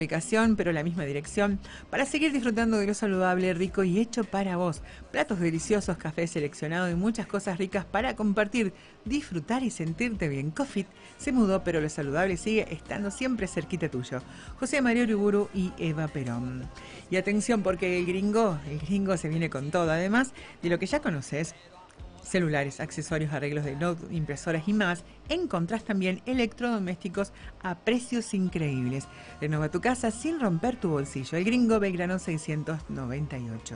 Ubicación, pero la misma dirección, para seguir disfrutando de lo saludable, rico y hecho para vos. Platos deliciosos, café seleccionado y muchas cosas ricas para compartir, disfrutar y sentirte bien. Cofit se mudó, pero lo saludable sigue estando siempre cerquita tuyo. José María Uriburu y Eva Perón. Y atención, porque el gringo se viene con todo, además de lo que ya conoces. Celulares, accesorios, arreglos de notebook, impresoras y más, encontrás también electrodomésticos a precios increíbles. Renova tu casa sin romper tu bolsillo. El Gringo, Belgrano 698.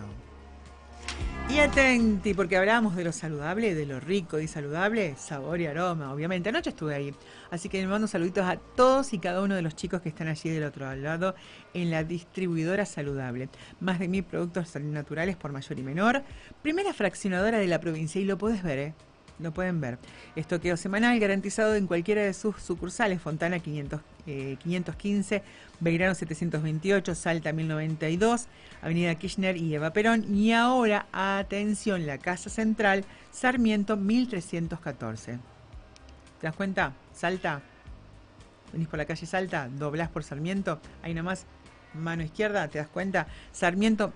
Y atenti, porque hablábamos de lo saludable, de lo rico y saludable, sabor y aroma, obviamente. Anoche estuve ahí, así que le mando saluditos a todos y cada uno de los chicos que están allí del otro lado en la distribuidora saludable. Más de 1000 productos naturales por mayor y menor. Primera fraccionadora de la provincia y lo podés ver, ¿eh? Lo pueden ver. Estoqueo semanal garantizado en cualquiera de sus sucursales. Fontana 515, Belgrano 728, Salta 1092, Avenida Kirchner y Eva Perón. Y ahora, atención, la Casa Central, Sarmiento 1314. ¿Te das cuenta? Salta. Venís por la calle Salta, doblás por Sarmiento. Ahí nomás, mano izquierda, ¿te das cuenta? Sarmiento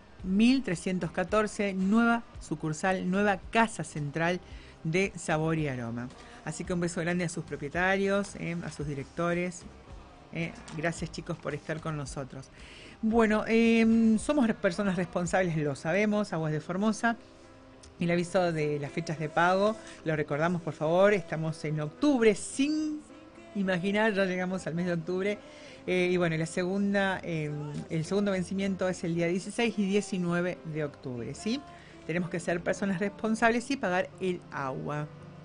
1314, nueva sucursal, nueva Casa Central de sabor y aroma. Así que un beso grande a sus propietarios, a sus directores. Gracias, chicos, por estar con nosotros. Bueno, somos personas responsables, lo sabemos, Aguas de Formosa. El aviso de las fechas de pago, lo recordamos, por favor. Estamos en octubre, sin imaginar, ya llegamos al mes de octubre. Y bueno, el segundo vencimiento es el día 16 y 19 de octubre, ¿sí? Tenemos que ser personas responsables y pagar el agua.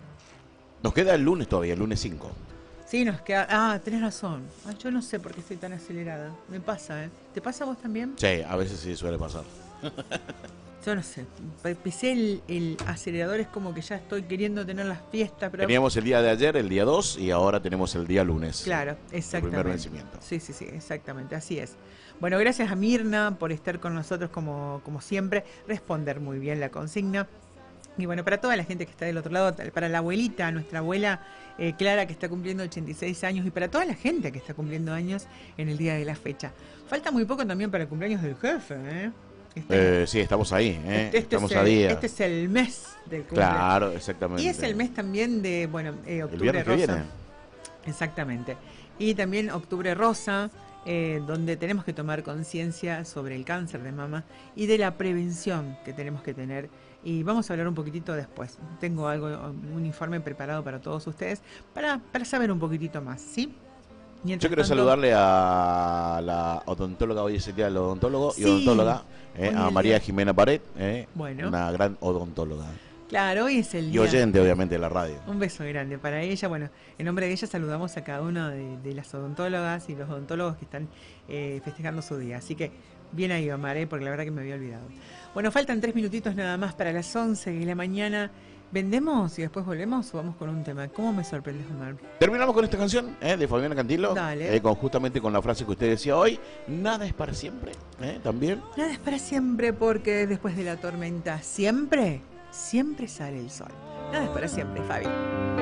Nos queda el lunes todavía, el lunes 5. Sí, nos queda... tenés razón. Yo no sé por qué estoy tan acelerada. Me pasa, ¿eh? ¿Te pasa a vos también? Sí, a veces sí suele pasar. Yo no sé. Pisé el acelerador, es como que ya estoy queriendo tener las fiestas. Pero... Teníamos el día de ayer, el día 2, y ahora tenemos el día lunes. Claro, exactamente. El primer vencimiento. Sí, exactamente, así es. Bueno, gracias a Mirna por estar con nosotros como siempre, responder muy bien la consigna. Y bueno, para toda la gente que está del otro lado, para la abuelita, nuestra abuela Clara, que está cumpliendo 86 años, y para toda la gente que está cumpliendo años en el día de la fecha. Falta muy poco también para el cumpleaños del jefe, ¿eh? Sí, estamos ahí, estamos a día. Este es el mes del cumpleaños. Claro, exactamente. Y es el mes también de, octubre el viernes rosa. Que viene. Exactamente. Y también octubre rosa, donde tenemos que tomar conciencia sobre el cáncer de mama y de la prevención que tenemos que tener. Y vamos a hablar un poquitito después. Tengo un informe preparado para todos ustedes para saber un poquitito más, ¿sí? Yo quiero saludarle a la odontóloga, hoy es el día del odontólogo, sí, y odontóloga, a María Jimena Pared, bueno, una gran odontóloga. Claro, hoy es el día. Y oyente, obviamente, de la radio. Un beso grande para ella. Bueno, en nombre de ella saludamos a cada uno de las odontólogas y los odontólogos que están festejando su día. Así que bien ahí, Omar, porque la verdad que me había olvidado. Bueno, faltan 3 minutitos nada más para las 11 de la mañana. ¿Vendemos y después volvemos o vamos con un tema? ¿Cómo me sorprendes, Omar? Terminamos con esta canción de Fabiana Cantilo. Dale. Justamente con la frase que usted decía hoy. Nada es para siempre, también. Nada es para siempre, porque después de la tormenta siempre sale el sol. Nada es para siempre, Fabi.